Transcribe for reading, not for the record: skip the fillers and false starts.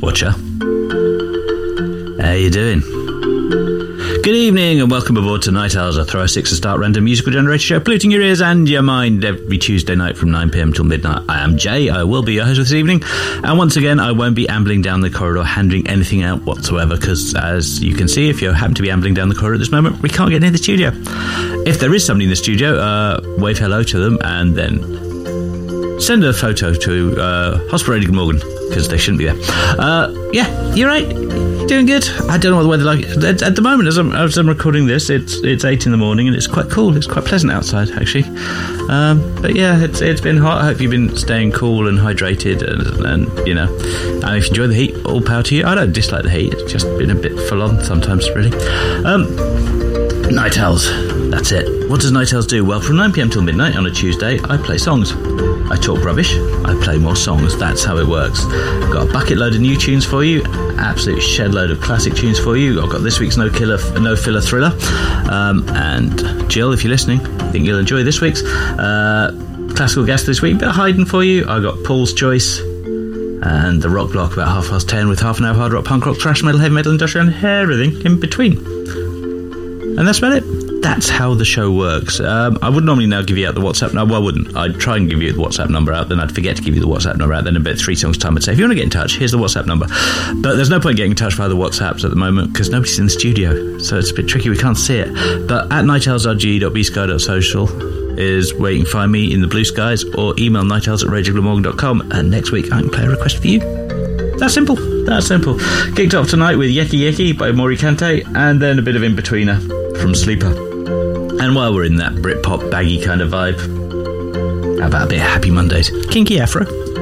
Watcher. How you doing? Good evening and welcome aboard to Night Owls, a Throw 6 to start random musical generator show, polluting your ears and your mind every Tuesday night from 9pm till midnight. I am Jay, I will be your host this evening, and once again I won't be ambling down the corridor handing anything out whatsoever, because as you can see, if you happen to be ambling down the corridor at this moment, we can't get near the studio. If there is somebody in the studio, wave hello to them and then send a photo to Hospital Radio Morgan, because they shouldn't be there. Yeah, you're right. Doing good. I don't know what the weather like at the moment. As I'm recording this, it's 8 in the morning and it's quite cool. It's quite pleasant outside, actually. But yeah, it's been hot. I hope you've been staying cool and hydrated, and you know, and if you enjoy the heat, all power to you. I don't dislike the heat. It's just been a bit full on sometimes, really. Night Owls. That's it. What does Night Owls do? Well, from 9pm till midnight on a Tuesday, I play songs. I talk rubbish, I play more songs. That's how it works. I've got a bucket load of new tunes for you, absolute shed load of classic tunes for you. I've got this week's No Filler Thriller. And Jill, if you're listening, I think you'll enjoy this week's classical guest this week. Bit of Haydn for you. I got Paul's Choice and the Rock Block about 10:30 with half an hour hard rock, punk rock, thrash metal, heavy metal, industrial, and everything in between. And that's about it. That's how the show works. I would normally now give you out the WhatsApp number. Well, I wouldn't. I'd try and give you the WhatsApp number out, then I'd forget to give you the WhatsApp number out, then in about 3 songs' time I'd say, if you want to get in touch, here's the WhatsApp number. But there's no point getting in touch via the WhatsApps at the moment, because nobody's in the studio, so it's a bit tricky, we can't see it. But at nightowls.ge.bsky.social is where you can find me in the blue skies, or email nightowls@radioglamorgan.com, and next week I can play a request for you. That's simple. That's simple. Kicked off tonight with Yeki Yeki by Mori Kante, and then a bit of In-Betweener from Sleeper. And while we're in that Britpop baggy kind of vibe, how about a bit of Happy Mondays? Kinky Afro.